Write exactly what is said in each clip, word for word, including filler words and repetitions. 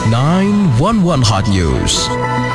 nine one one Hot News.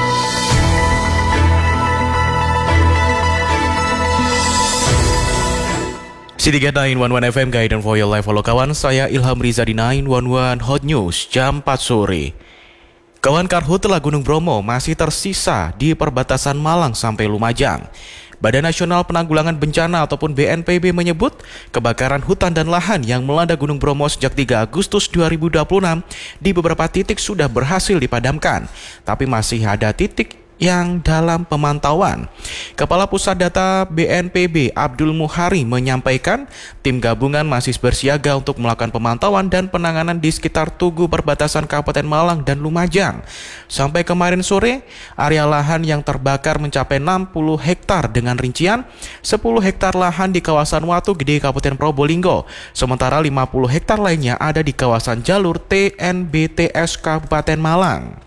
City Gate nine one one F M, Guidance for Your Life. Halo kawan, saya Ilham Riza di nine one one Hot News jam empat sore. Kawan, karhutla Gunung Bromo masih tersisa di perbatasan Malang sampai Lumajang. Badan Nasional Penanggulangan Bencana ataupun B N P B menyebut kebakaran hutan dan lahan yang melanda Gunung Bromo sejak tiga Agustus dua ribu dua puluh enam di beberapa titik sudah berhasil dipadamkan, tapi masih ada titik yang dalam pemantauan. Kepala Pusat Data B N P B Abdul Muhari menyampaikan tim gabungan masih bersiaga untuk melakukan pemantauan dan penanganan di sekitar tugu perbatasan Kabupaten Malang dan Lumajang. Sampai kemarin sore, area lahan yang terbakar mencapai enam puluh hektar dengan rincian sepuluh hektar lahan di kawasan Watu Gede Kabupaten Probolinggo, sementara lima puluh hektar lainnya ada di kawasan jalur T N B T S Kabupaten Malang.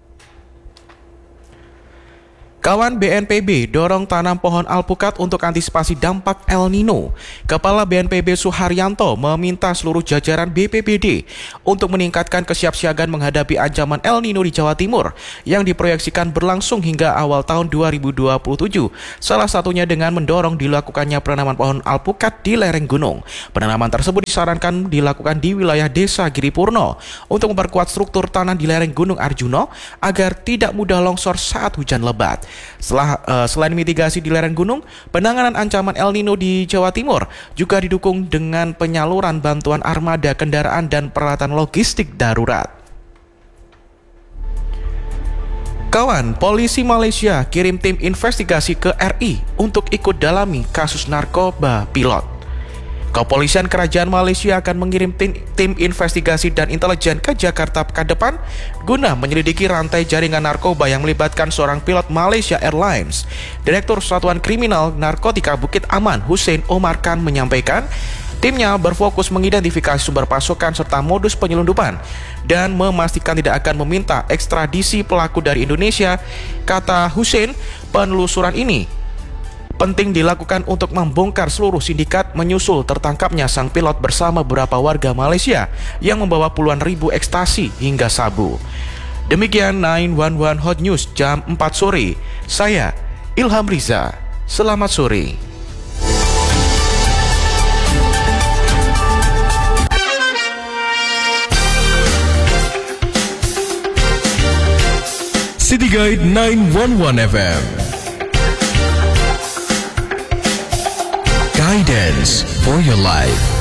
Kawan, B N P B dorong tanam pohon alpukat untuk antisipasi dampak El Nino. Kepala B N P B Suharyanto meminta seluruh jajaran B P B D untuk meningkatkan kesiapsiagaan menghadapi ancaman El Nino di Jawa Timur yang diproyeksikan berlangsung hingga awal tahun dua ribu dua puluh tujuh. Salah satunya dengan mendorong dilakukannya penanaman pohon alpukat di lereng gunung. Penanaman tersebut disarankan dilakukan di wilayah Desa Giripurno untuk memperkuat struktur tanah di lereng Gunung Arjuno agar tidak mudah longsor saat hujan lebat. Setelah, uh, selain mitigasi di lereng gunung, penanganan ancaman El Nino di Jawa Timur juga didukung dengan penyaluran bantuan armada kendaraan dan peralatan logistik darurat. Kawan, polisi Malaysia kirim tim investigasi ke R I untuk ikut dalami kasus narkoba pilot. Kepolisian Kerajaan Malaysia akan mengirim tim, tim investigasi dan intelijen ke Jakarta pekan depan guna menyelidiki rantai jaringan narkoba yang melibatkan seorang pilot Malaysia Airlines. Direktur Satuan Kriminal Narkotika Bukit Aman, Hussein Omar Khan, menyampaikan timnya berfokus mengidentifikasi sumber pasokan serta modus penyelundupan dan memastikan tidak akan meminta ekstradisi pelaku dari Indonesia. Kata Hussein, penelusuran ini penting dilakukan untuk membongkar seluruh sindikat menyusul tertangkapnya sang pilot bersama beberapa warga Malaysia yang membawa puluhan ribu ekstasi hingga sabu. Demikian nine one one Hot News jam empat sore. Saya Ilham Riza. Selamat sore. City Guide nine one one F M. Guidance for your life.